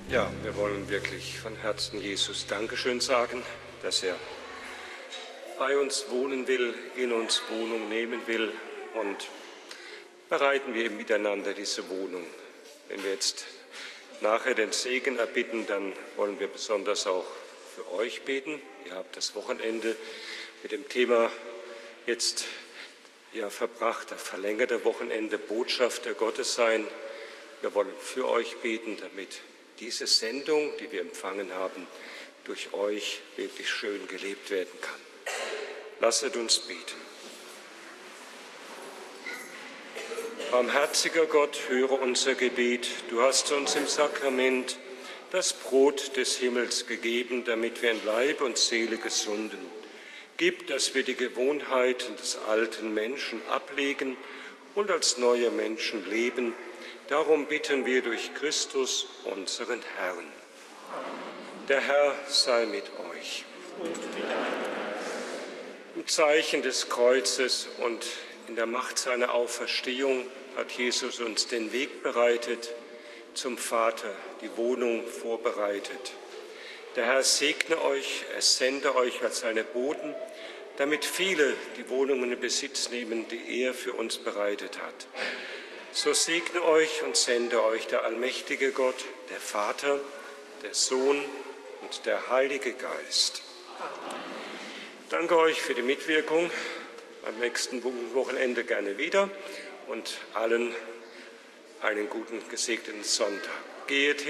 Ja, wir wollen wirklich von Herzen Jesus Dankeschön sagen, dass er bei uns wohnen will, in uns Wohnung nehmen will, und bereiten wir miteinander diese Wohnung. Wenn wir jetzt nachher den Segen erbitten, dann wollen wir besonders auch für euch beten. Ihr habt das Wochenende mit dem Thema jetzt verbracht, das verlängerte Wochenende, Botschafter Gottes sein. Wir wollen für euch beten, damit diese Sendung, die wir empfangen haben, durch euch wirklich schön gelebt werden kann. Lasset uns beten. Barmherziger Gott, höre unser Gebet. Du hast uns im Sakrament das Brot des Himmels gegeben, damit wir in Leib und Seele gesunden. Gib, dass wir die Gewohnheiten des alten Menschen ablegen und als neue Menschen leben. Darum bitten wir durch Christus, unseren Herrn. Der Herr sei mit euch. Im Zeichen des Kreuzes und in der Macht seiner Auferstehung hat Jesus uns den Weg bereitet zum Vater, die Wohnung vorbereitet. Der Herr segne euch, er sende euch als seine Boten, damit viele die Wohnungen in Besitz nehmen, die er für uns bereitet hat. So segne euch und sende euch der allmächtige Gott, der Vater, der Sohn und der Heilige Geist. Danke euch für die Mitwirkung. Am nächsten Wochenende gerne wieder und allen einen guten, gesegneten Sonntag. Geht